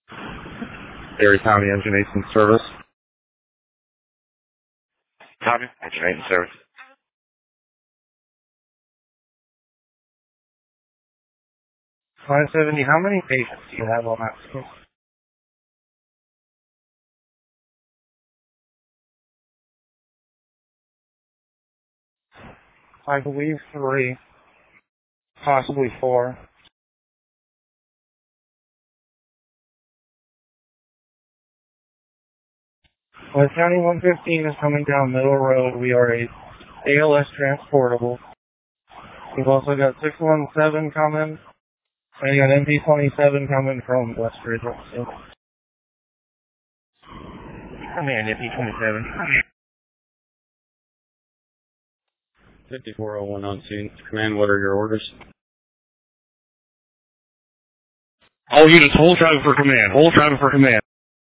Perry County Engine 8 in service. Copy. Engine 8 in service. 570, how many patients do you have on that school? I believe 3, possibly 4. Well, County 115 is coming down Middle Road. We are a ALS transportable. We've also got 617 coming, and you got MP27 coming from Westridge also. Command MP27. 5401 on scene. Command, what are your orders? All units, hold traffic for command. Hold traffic for command.